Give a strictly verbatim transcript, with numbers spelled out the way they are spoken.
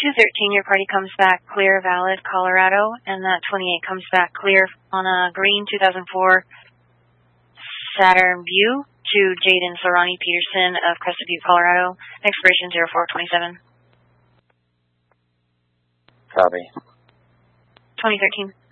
two thirteen, your party comes back clear, valid, Colorado, and that twenty-eight comes back clear on a green two thousand four Saturn View to Jaden Sorani Peterson of Crested Butte, Colorado, expiration zero four twenty-seven. Copy. twenty thirteen.